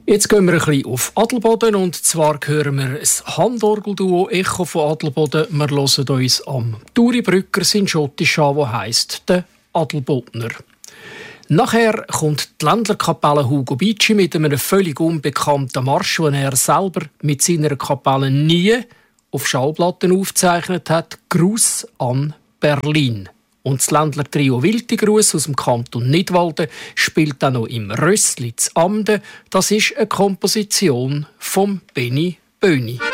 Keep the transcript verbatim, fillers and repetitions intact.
Jetzt gehen wir ein bisschen auf Adelboden und zwar hören wir das Handorgelduo Echo von Adelboden. Wir hören uns am Turi Brücker sein Schottisch an, der heisst «Der Adelbodner». Nachher kommt die Ländlerkapelle Hugo Bicci mit einem völlig unbekannten Marsch, den er selber mit seiner Kapelle nie auf Schallplatten aufgezeichnet hat. «Gruß an Berlin». Und das Ländler-Trio Wiltigruß aus dem Kanton Nidwalden spielt auch noch im Rössli zu Amden. Das ist eine Komposition von Benny Böhni.